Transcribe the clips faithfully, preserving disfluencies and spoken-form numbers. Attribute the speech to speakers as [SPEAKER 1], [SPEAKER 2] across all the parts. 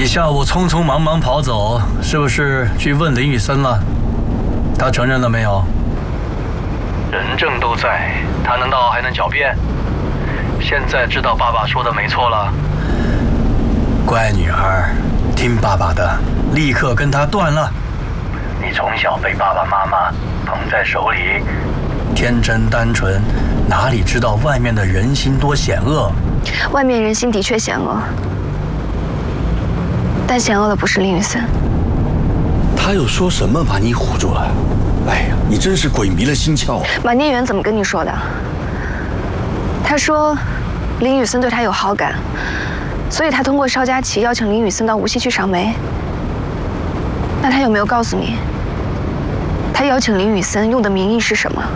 [SPEAKER 1] 下午匆匆忙忙跑走，是不是去问林宇森了？他承认了没有？人证都在，他难道还能狡辩？现在知道爸爸说的没错了。乖女儿，听爸爸的，立刻跟他断了。你从小被爸爸妈妈捧在手里，天真单纯，哪里知道外面的人心多险恶？
[SPEAKER 2] 外面人心的确险恶，但险恶的不是林宇森。
[SPEAKER 3] 他又说什么把你唬住了？哎呀，你真是鬼迷了心窍啊！
[SPEAKER 2] 马念远怎么跟你说的？他说林宇森对他有好感，所以他通过邵佳琪邀请林宇森到无锡去赏梅。那他有没有告诉你，他邀请林宇森用的名义是什么？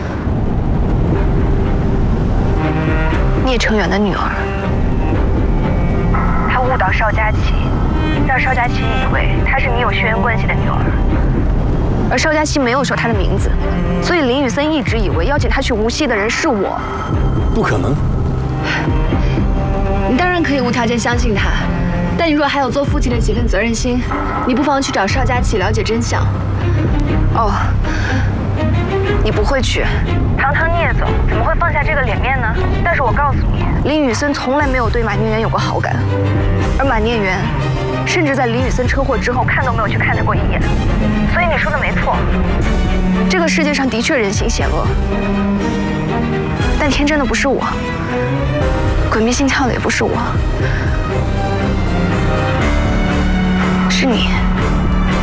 [SPEAKER 2] 聂成远的女儿。他误导邵佳琪，让邵佳琪以为她是你有血缘关系的女儿。而邵佳琪没有说她的名字，所以林宇森一直以为邀请他去无锡的人是我。
[SPEAKER 3] 不可能！
[SPEAKER 2] 你当然可以无条件相信他，但你若还有做父亲的几分责任心，你不妨去找邵佳琪了解真相。哦，你不会去。堂堂聂总怎么会放下这个脸面呢？但是我告诉你，林宇森从来没有对马念远有过好感，而马念远甚至在林宇森车祸之后看都没有去看他过一眼。所以你说的没错，这个世界上的确人心险恶，但天真的不是我，鬼迷心窍的也不是我，是你。